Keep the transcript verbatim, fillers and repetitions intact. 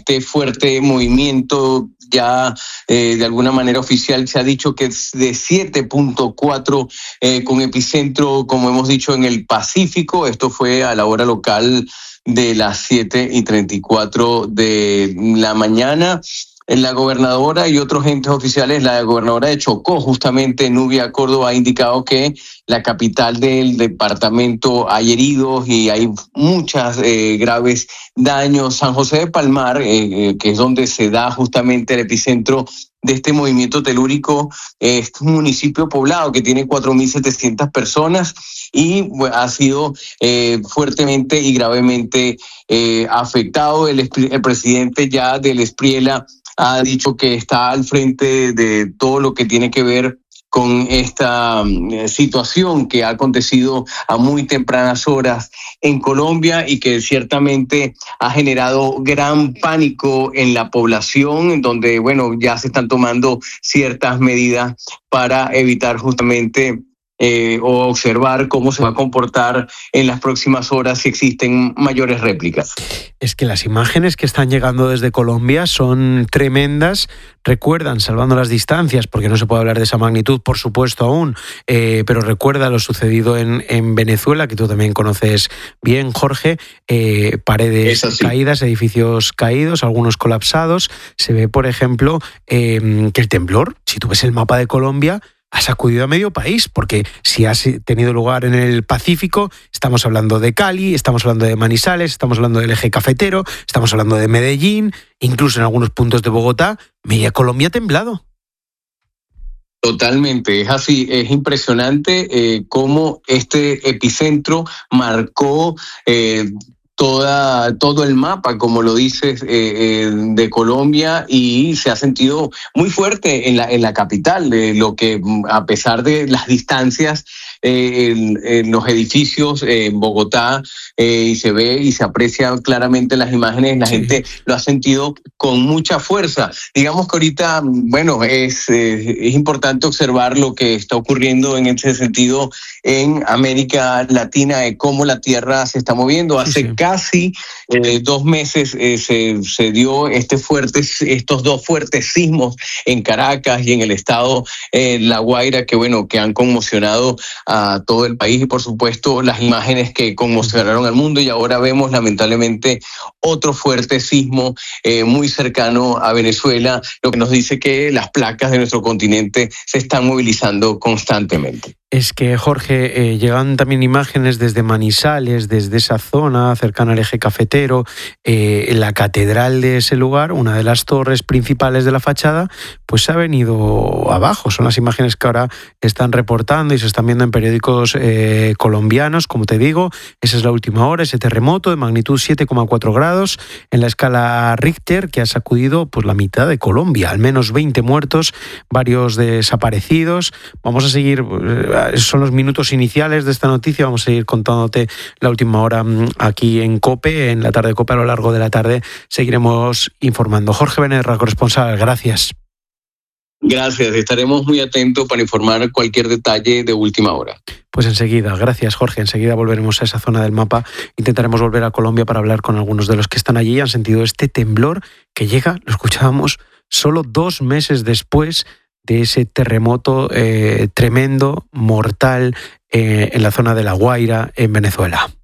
este fuerte movimiento. Ya eh, de alguna manera oficial se ha dicho que es de siete punto cuatro eh, con epicentro, como hemos dicho, en el Pacífico. Esto fue a la hora local de las siete y treinta y cuatro de la mañana. La gobernadora y otros entes oficiales, la gobernadora de Chocó, justamente Nubia Córdoba, ha indicado que la capital del departamento hay heridos y hay muchas eh, graves daños. San José de Palmar, eh, que es donde se da justamente el epicentro de este movimiento telúrico, es un municipio poblado que tiene cuatro mil setecientas personas y bueno, ha sido eh, fuertemente y gravemente eh, afectado. El, el presidente ya del Espriella ha dicho que está al frente de todo lo que tiene que ver con esta uh, situación que ha acontecido a muy tempranas horas en Colombia y que ciertamente ha generado gran pánico en la población, donde, bueno, ya se están tomando ciertas medidas para evitar justamente Eh, o observar cómo se va a comportar en las próximas horas si existen mayores réplicas. Es que las imágenes que están llegando desde Colombia son tremendas, recuerdan, salvando las distancias, porque no se puede hablar de esa magnitud, por supuesto, aún, eh, pero recuerda lo sucedido en, en Venezuela, que tú también conoces bien, Jorge, eh, paredes caídas, edificios caídos, algunos colapsados. Se ve, por ejemplo, eh, que el temblor, si tú ves el mapa de Colombia, ha sacudido a medio país, porque si ha tenido lugar en el Pacífico, estamos hablando de Cali, estamos hablando de Manizales, estamos hablando del eje cafetero, estamos hablando de Medellín, incluso en algunos puntos de Bogotá, media Colombia ha temblado. Totalmente, es así, es impresionante eh, cómo este epicentro marcó eh, Toda, todo el mapa, como lo dices, eh, eh, de Colombia, y se ha sentido muy fuerte en la, en la capital, eh, lo que a pesar de las distancias, eh, en, en los edificios eh, en Bogotá, eh, y se ve y se aprecia claramente en las imágenes, la sí. gente lo ha sentido con mucha fuerza. Digamos que ahorita, bueno, es, eh, es importante observar lo que está ocurriendo en ese sentido en América Latina, de cómo la Tierra se está moviendo. Hace sí, sí. casi eh, dos meses eh, se, se dio este fuerte, estos dos fuertes sismos en Caracas y en el estado eh, La Guaira, que bueno, que han conmocionado a todo el país, y por supuesto las imágenes que conmocionaron al mundo. Y ahora vemos lamentablemente otro fuerte sismo eh, muy cercano a Venezuela, lo que nos dice que las placas de nuestro continente se están movilizando constantemente. Es que, Jorge, eh, llegan también imágenes desde Manizales, desde esa zona cercana al eje cafetero, eh, la catedral de ese lugar, una de las torres principales de la fachada, pues se ha venido abajo. Son las imágenes que ahora están reportando y se están viendo en periódicos eh, colombianos, como te digo. Esa es la última hora, ese terremoto de magnitud siete coma cuatro grados en la escala Richter, que ha sacudido pues la mitad de Colombia, al menos veinte muertos, varios desaparecidos. Vamos a seguir... Eh, son los minutos iniciales de esta noticia. Vamos a ir contándote la última hora aquí en COPE, en la tarde COPE. A lo largo de la tarde seguiremos informando. Jorge Benerra, corresponsal, gracias. Gracias, estaremos muy atentos para informar cualquier detalle de última hora. Pues enseguida, gracias Jorge, enseguida volveremos a esa zona del mapa. Intentaremos volver a Colombia para hablar con algunos de los que están allí y han sentido este temblor que llega, lo escuchábamos, solo dos meses después de ese terremoto eh, tremendo, mortal, eh, en la zona de La Guaira, en Venezuela.